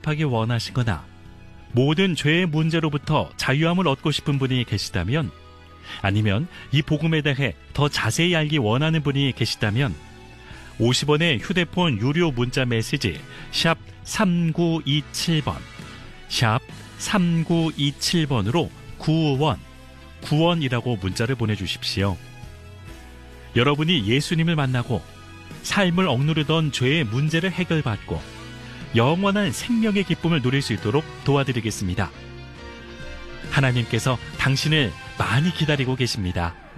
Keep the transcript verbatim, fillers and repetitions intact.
해결하기 원하시거나 모든 죄의 문제로부터 자유함을 얻고 싶은 분이 계시다면, 아니면 이 복음에 대해 더 자세히 알기 원하는 분이 계시다면 오십 원의 휴대폰 유료 문자 메시지 샵 삼구이칠 번, 샵 삼구이칠 번으로 구원, 구원이라고 문자를 보내주십시오. 여러분이 예수님을 만나고 삶을 억누르던 죄의 문제를 해결받고 영원한 생명의 기쁨을 누릴 수 있도록 도와드리겠습니다. 하나님께서 당신을 많이 기다리고 계십니다.